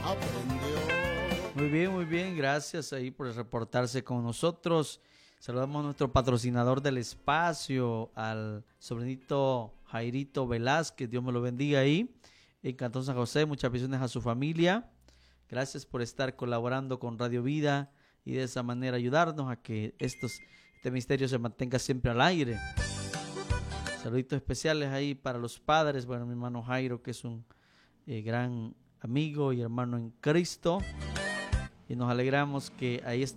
aprendió. Muy bien, gracias ahí por reportarse con nosotros. Saludamos a nuestro patrocinador del espacio, al sobrinito Jairito Velázquez, Dios me lo bendiga ahí, en Cantón San José, muchas bendiciones a su familia. Gracias por estar colaborando con Radio Vida y de esa manera ayudarnos a que este misterio se mantenga siempre al aire. Saluditos especiales ahí para los padres, bueno, mi hermano Jairo, que es un gran amigo y hermano en Cristo, y nos alegramos que ahí está